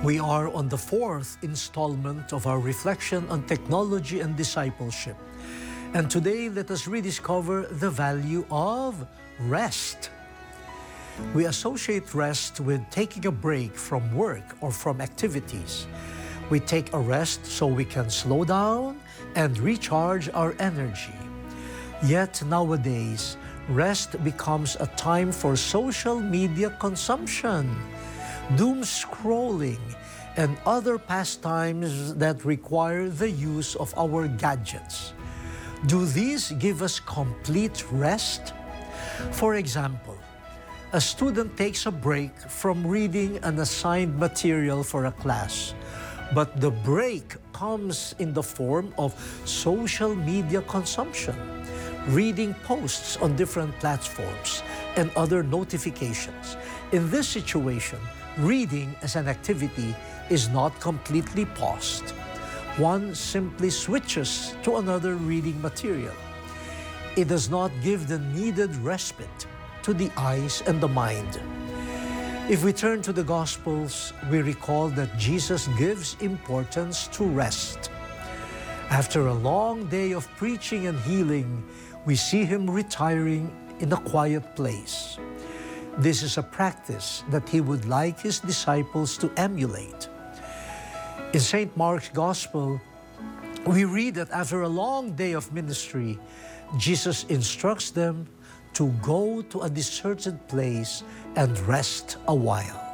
We are on the fourth installment of our reflection on technology and discipleship. And today, let us rediscover the value of rest. We associate rest with taking a break from work or from activities. We take a rest so we can slow down and recharge our energy. Yet nowadays, rest becomes a time for social media consumption, doom scrolling, and other pastimes that require the use of our gadgets. Do these give us complete rest? For example, a student takes a break from reading an assigned material for a class, but the break comes in the form of social media consumption, reading posts on different platforms, and other notifications. In this situation, reading as an activity is not completely paused. One simply switches to another reading material. It does not give the needed respite to the eyes and the mind. If we turn to the Gospels, we recall that Jesus gives importance to rest. After a long day of preaching and healing, we see him retiring in a quiet place. This is a practice that he would like his disciples to emulate. In St. Mark's Gospel, we read that after a long day of ministry, Jesus instructs them to go to a deserted place and rest a while.